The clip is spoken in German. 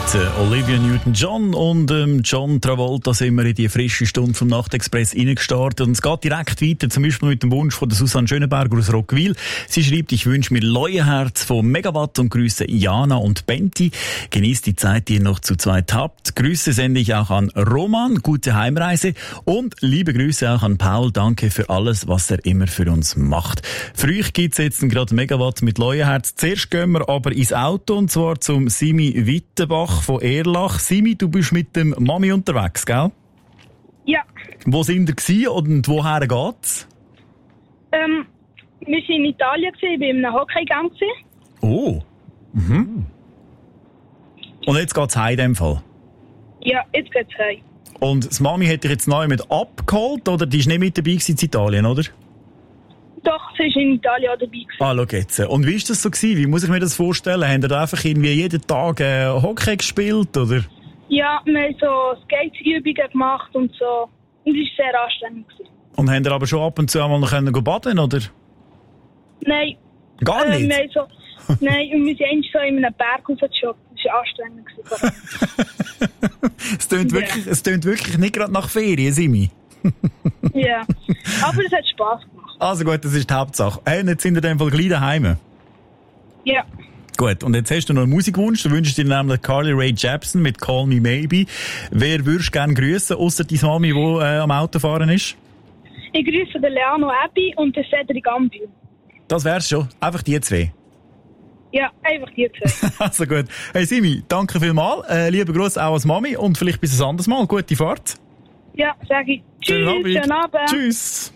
Olivia Newton-John und John Travolta sind wir in die frische Stunde vom Nachtexpress reingestartet. Und es geht direkt weiter, zum Beispiel mit dem Wunsch von der Susanne Schönenberger aus Roggwil. Sie schreibt, ich wünsche mir Leuenherz von Megawatt und grüße Jana und Benti. Genießt die Zeit, die ihr noch zu zweit habt. Grüße sende ich auch an Roman, gute Heimreise. Und liebe Grüße auch an Paul, danke für alles, was er immer für uns macht. Für euch gibt's jetzt gerade Megawatt mit Leuenherz. Zuerst gehen wir aber ins Auto, und zwar zum Simi Wittenbach von Erlach. Simi, du bist mit dem Mami unterwegs, gell? Ja. Wo sind ihr gewesen und woher geht's? Wir waren in Italien, bei einem Hockeygang. Oh. Mhm. Und jetzt geht's heim in dem Fall? Ja, jetzt geht's heim. Und das Mami hat dich jetzt neu mit abgeholt, oder? Die ist nicht mit dabei gewesen in Italien, oder? Doch, sie war in Italien auch dabei. Schau jetzt. Und wie war das so gewesen? Wie muss ich mir das vorstellen? Haben ihr da einfach irgendwie jeden Tag Hockey gespielt, oder? Ja, wir haben so Skate-Übungen gemacht und so. Und es war sehr anstrengend. Und haben ihr aber schon ab und zu einmal noch baden, oder? Nein. Gar nicht? Wir nein, und wir sind eigentlich so in einem Berg rausgeschoben. Das war anstrengend. Es tönt wirklich nicht gerade nach Ferien, Simi. Ja, aber es hat Spass gemacht. Also gut, das ist die Hauptsache. Hey, und jetzt sind wir in dem Fall gleich daheim. Ja. Gut, und jetzt hast du noch einen Musikwunsch. Du wünschst dir nämlich Carly Rae Jepsen mit Call Me Maybe. Wer würdest du gerne grüssen, ausser deine Mami, die am Autofahren ist? Ich grüße den Leano Ebi und den Cedric Ambil. Das wär's schon. Einfach die zwei. Ja, einfach die zwei. Also gut. Hey Simi, danke vielmals. Lieber Gruß auch als Mami und vielleicht bis ein anderes Mal. Gute Fahrt. Ja, sage ich. Tschüss, schönen Abend. Tschüss.